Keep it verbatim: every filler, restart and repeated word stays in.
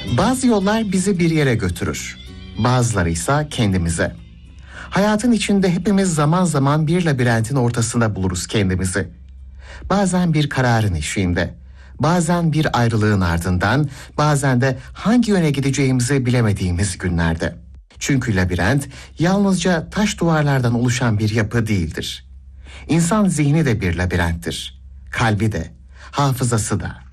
Bazı yollar bizi bir yere götürür. Bazıları ise kendimize. Hayatın içinde hepimiz zaman zaman bir labirentin ortasında buluruz kendimizi. Bazen bir kararın eşiğinde, bazen bir ayrılığın ardından, bazen de hangi yöne gideceğimizi bilemediğimiz günlerde. Çünkü labirent yalnızca taş duvarlardan oluşan bir yapı değildir. İnsan zihni de bir labirenttir. Kalbi de, hafızası da.